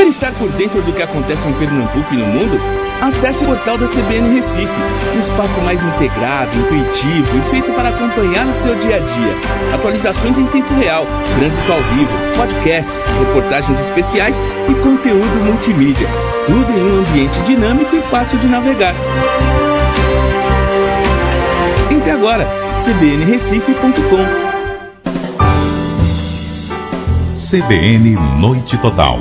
Quer estar por dentro do que acontece em Pernambuco e no mundo? Acesse o portal da CBN Recife, um espaço mais integrado, intuitivo e feito para acompanhar o seu dia a dia. Atualizações em tempo real, trânsito ao vivo, podcasts, reportagens especiais e conteúdo multimídia. Tudo em um ambiente dinâmico e fácil de navegar. Entre agora, cbnrecife.com. CBN Noite Total.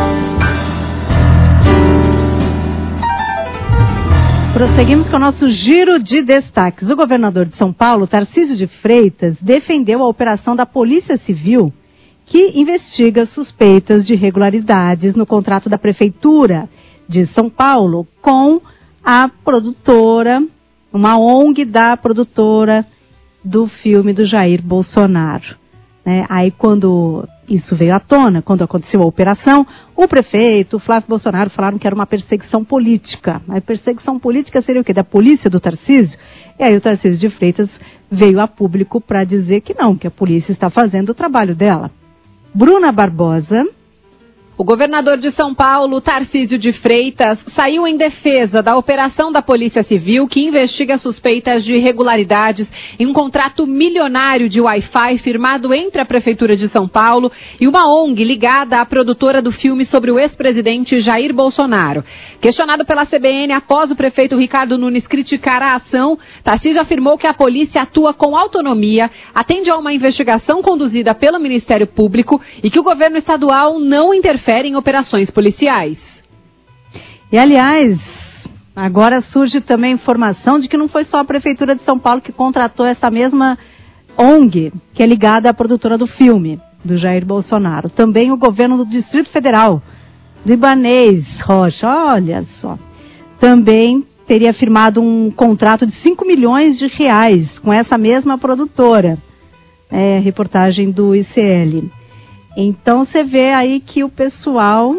Prosseguimos com o nosso giro de destaques. O governador de São Paulo, Tarcísio de Freitas, defendeu a operação da Polícia Civil, que investiga suspeitas de irregularidades no contrato da Prefeitura de São Paulo com a produtora, uma ONG da produtora do filme do Jair Bolsonaro. Aí quando isso veio à tona, quando aconteceu a operação, o prefeito, o Flávio Bolsonaro, falaram que era uma perseguição política. A perseguição política seria o quê? Da polícia do Tarcísio? E aí o Tarcísio de Freitas veio a público para dizer que não, que a polícia está fazendo o trabalho dela. Bruna Barbosa. O governador de São Paulo, Tarcísio de Freitas, saiu em defesa da operação da Polícia Civil que investiga suspeitas de irregularidades em um contrato milionário de Wi-Fi firmado entre a Prefeitura de São Paulo e uma ONG ligada à produtora do filme sobre o ex-presidente Jair Bolsonaro. Questionado pela CBN após o prefeito Ricardo Nunes criticar a ação, Tarcísio afirmou que a polícia atua com autonomia, atende a uma investigação conduzida pelo Ministério Público e que o governo estadual não interfere em operações policiais. E, aliás, agora surge também a informação de que não foi só a Prefeitura de São Paulo que contratou essa mesma ONG, que é ligada à produtora do filme, do Jair Bolsonaro. Também o governo do Distrito Federal, do Ibanez Rocha, olha só, também teria firmado um contrato de 5 milhões de reais com essa mesma produtora. Reportagem do ICL. Então você vê aí que o pessoal,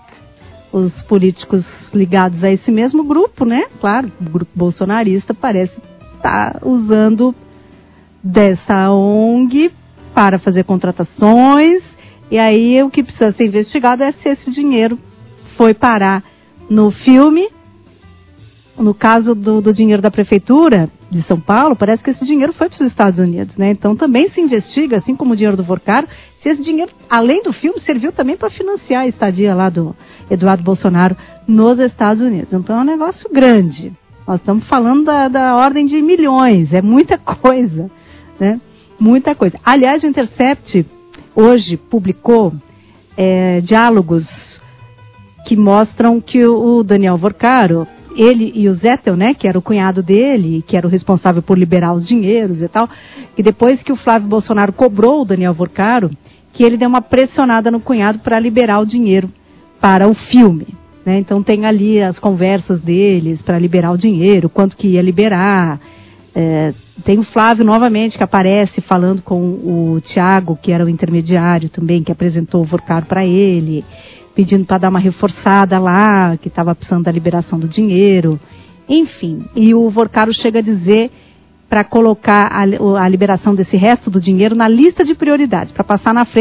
os políticos ligados a esse mesmo grupo, né? Claro, o grupo bolsonarista parece estar usando dessa ONG para fazer contratações. E aí o que precisa ser investigado é se esse dinheiro foi parar no filme. No caso do dinheiro da Prefeitura de São Paulo, parece que esse dinheiro foi para os Estados Unidos, né? Então também se investiga, assim como o dinheiro do Vorcaro, se esse dinheiro, além do filme, serviu também para financiar a estadia lá do Eduardo Bolsonaro nos Estados Unidos. Então é um negócio grande. Nós estamos falando da ordem de milhões, é muita coisa, né? Muita coisa. Aliás, o Intercept hoje publicou diálogos que mostram que o Daniel Vorcaro, ele e o Zettel, né, que era o cunhado dele, que era o responsável por liberar os dinheiros e tal, e depois que o Flávio Bolsonaro cobrou o Daniel Vorcaro, que ele deu uma pressionada no cunhado para liberar o dinheiro para o filme, né? Então tem ali as conversas deles para liberar o dinheiro, quanto que ia liberar. Tem o Flávio novamente que aparece falando com o Thiago, que era o intermediário também, que apresentou o Vorcaro para ele, pedindo para dar uma reforçada lá, que estava precisando da liberação do dinheiro, enfim. E o Vorcaro chega a dizer para colocar a liberação desse resto do dinheiro na lista de prioridades, para passar na frente